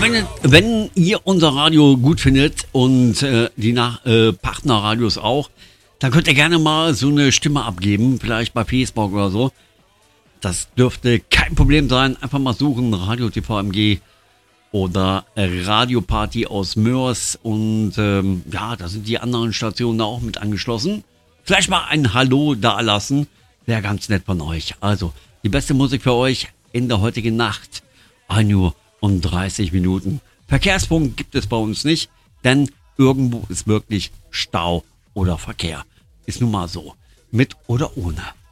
wenn ihr unser Radio gut findet und die Partnerradios auch, dann könnt ihr gerne mal so eine Stimme abgeben, vielleicht bei Facebook oder so. Das dürfte kein Problem sein. Einfach mal suchen, Radio TV MG oder Radioparty aus Mörs. Und da sind die anderen Stationen da auch mit angeschlossen. Vielleicht mal ein Hallo da lassen. Wäre ganz nett von euch. Also, die beste Musik für euch in der heutigen Nacht. 1 Uhr und 30 Minuten. Verkehrspunkt gibt es bei uns nicht, denn irgendwo ist wirklich Stau oder Verkehr. Ist nun mal so. Mit oder ohne.